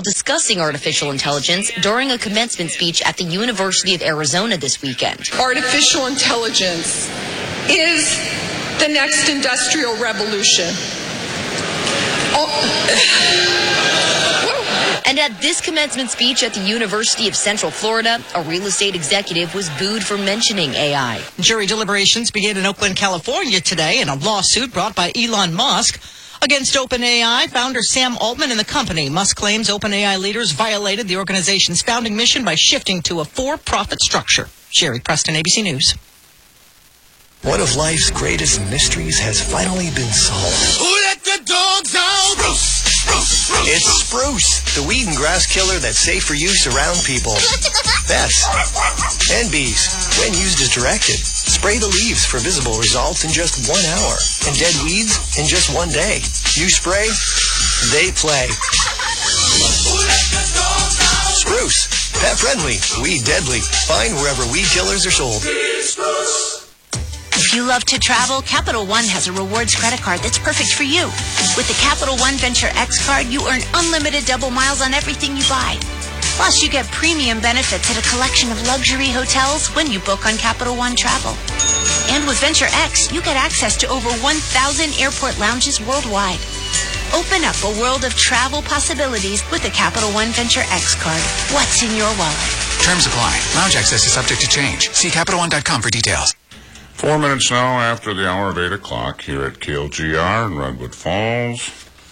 discussing artificial intelligence during a commencement speech at the University of Arizona this weekend. Artificial intelligence is the next industrial revolution. And at this commencement speech at the University of Central Florida, a real estate executive was booed for mentioning AI. Jury deliberations began in Oakland, California today in a lawsuit brought by Elon Musk against OpenAI founder Sam Altman and the company. Musk claims OpenAI leaders violated the organization's founding mission by shifting to a for-profit structure. Sherry Preston, ABC News. One of life's greatest mysteries has finally been solved. Who let the dogs out? It's Spruce, the weed and grass killer that's safe for use around people. Bats and bees, when used as directed. Spray the leaves for visible results in just 1 hour, and dead weeds in just 1 day. You spray, they play. Spruce, pet friendly, weed deadly. Find wherever weed killers are sold. If you love to travel, Capital One has a rewards credit card that's perfect for you. With the Capital One Venture X card, you earn unlimited double miles on everything you buy. Plus, you get premium benefits at a collection of luxury hotels when you book on Capital One Travel. And with Venture X, you get access to over 1,000 airport lounges worldwide. Open up a world of travel possibilities with the Capital One Venture X card. What's in your wallet? Terms apply. Lounge access is subject to change. See CapitalOne.com for details. 4 minutes now after the hour of 8 o'clock here at KLGR in Redwood Falls.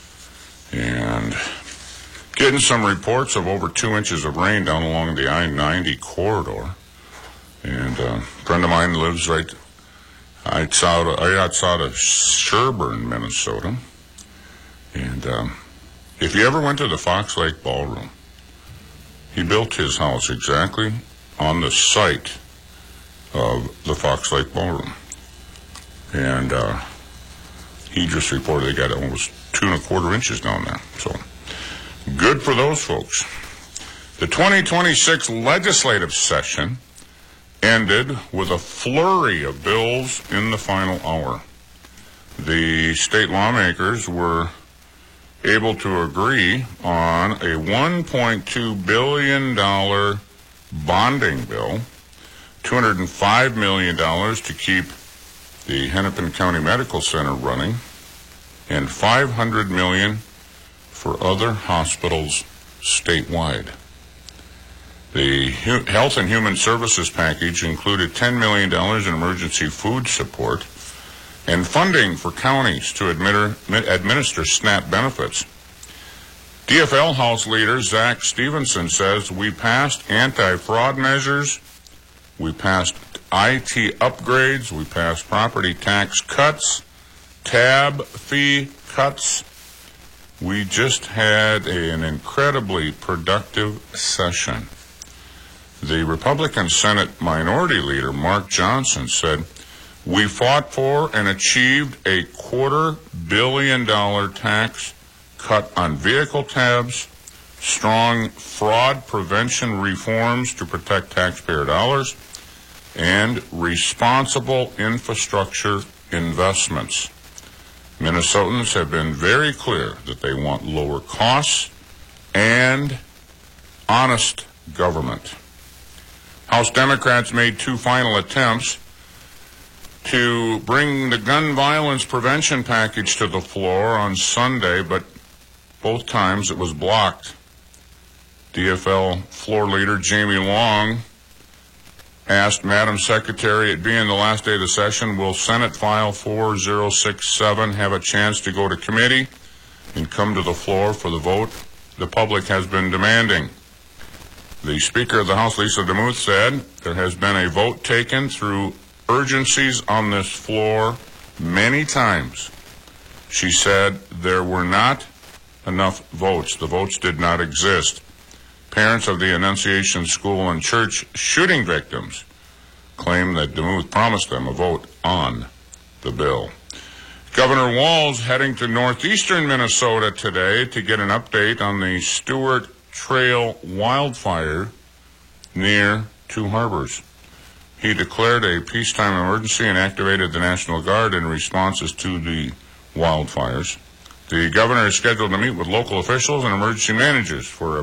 And getting some reports of over 2 inches of rain down along the I-90 corridor. And a friend of mine lives right outside of Sherburne, Minnesota. And if you ever went to the Fox Lake Ballroom, he built his house exactly on the site of the Fox Lake Ballroom. And he just reported they got almost 2 1/4 inches down there. So good for those folks. The 2026 legislative session ended with a flurry of bills in the final hour. The state lawmakers were able to agree on a $1.2 billion bonding bill, $205 million to keep the Hennepin County Medical Center running, and $500 million for other hospitals statewide. The Health and Human Services package included $10 million in emergency food support and funding for counties to administer SNAP benefits. DFL House Leader Zach Stevenson says we passed anti-fraud measures, we passed IT upgrades, we passed property tax cuts, tab fee cuts. We just had an incredibly productive session. The Republican Senate Minority Leader Mark Johnson said, we fought for and achieved a $250 million tax cut on vehicle tabs, strong fraud prevention reforms to protect taxpayer dollars, and responsible infrastructure investments. Minnesotans have been very clear that they want lower costs and honest government. House Democrats made 2 final attempts to bring the gun violence prevention package to the floor on Sunday, but both times it was blocked. DFL floor leader Jamie Long asked Madam Secretary, it being the last day of the session, will Senate File 4067 have a chance to go to committee and come to the floor for the vote the public has been demanding? The Speaker of the House, Lisa DeMuth, said there has been a vote taken through urgencies on this floor many times. She said there were not enough votes. The votes did not exist. Parents of the Annunciation School and church shooting victims claim that DeMuth promised them a vote on the bill. Governor Walz heading to northeastern Minnesota today to get an update on the Stewart Trail wildfire near Two Harbors. He declared a peacetime emergency and activated the National Guard in responses to the wildfires. The governor is scheduled to meet with local officials and emergency managers for